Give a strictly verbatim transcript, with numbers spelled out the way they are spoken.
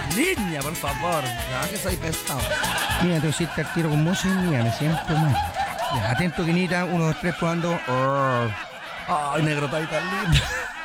Niña, por favor. Ya que soy pesado. Mira, te voy a decirte al tiro con mucho mía, me siento mal. Ya, atento, Quinita, uno, dos, tres, probando. Oh. Ay, negro, está ahí tan lindo.